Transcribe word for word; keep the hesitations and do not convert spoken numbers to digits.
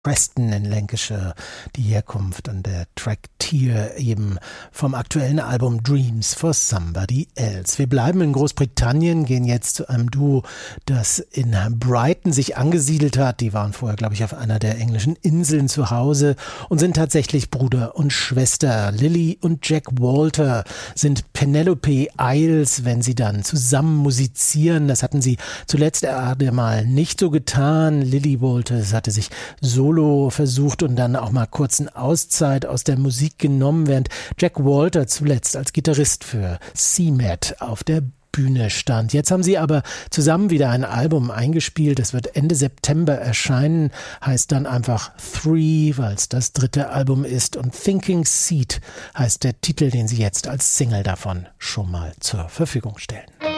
Preston in Lancashire, die Herkunft und der Track Tear eben vom aktuellen Album Dreams for Somebody Else. Wir bleiben in Großbritannien, gehen jetzt zu einem Duo, das in Brighton sich angesiedelt hat. Die waren vorher, glaube ich, auf einer der englischen Inseln zu Hause und sind tatsächlich Bruder und Schwester. Lily und Jack Walter sind Penelope Isles, wenn sie dann zusammen musizieren. Das hatten sie zuletzt einmal nicht so getan. Lily Walter hatte sich so Solo versucht und dann auch mal kurz eine Auszeit aus der Musik genommen, während Jack Walter zuletzt als Gitarrist für C M A T auf der Bühne stand. Jetzt haben sie aber zusammen wieder ein Album eingespielt. Es wird Ende September erscheinen, heißt dann einfach Three, weil es das dritte Album ist, und Thinking Seed heißt der Titel, den sie jetzt als Single davon schon mal zur Verfügung stellen.